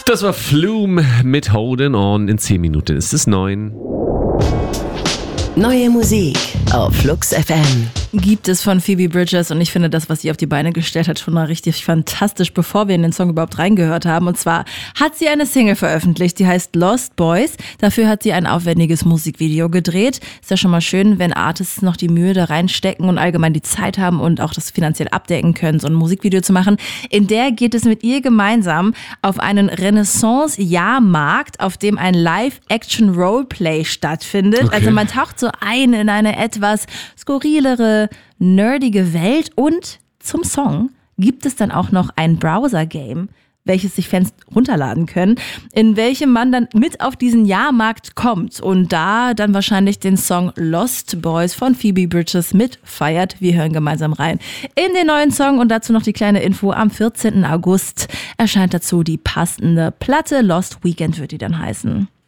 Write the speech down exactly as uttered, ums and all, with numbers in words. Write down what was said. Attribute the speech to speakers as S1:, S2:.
S1: Das war Flume mit Holding On. In zehn Minuten ist es neun.
S2: Neue Musik auf Flux F M.
S3: Gibt es von Phoebe Bridgers und ich finde das, was sie auf die Beine gestellt hat, schon mal richtig fantastisch, bevor wir in den Song überhaupt reingehört haben. Und zwar hat sie eine Single veröffentlicht, die heißt Lost Boys. Dafür hat sie ein aufwendiges Musikvideo gedreht. Ist ja schon mal schön, wenn Artists noch die Mühe da reinstecken und allgemein die Zeit haben und auch das finanziell abdecken können, so ein Musikvideo zu machen. In der geht es mit ihr gemeinsam auf einen Renaissance-Jahrmarkt, auf dem ein Live-Action-Roleplay stattfindet.
S1: Okay.
S3: Also man taucht so ein in eine etwas skurrilere, nerdige Welt und zum Song gibt es dann auch noch ein Browser-Game, welches sich Fans runterladen können, in welchem man dann mit auf diesen Jahrmarkt kommt und da dann wahrscheinlich den Song Lost Boys von Phoebe Bridgers mitfeiert. Wir hören gemeinsam rein in den neuen Song und dazu noch die kleine Info. Am vierzehnten August erscheint dazu die passende Platte. Lost Weekend wird die dann heißen.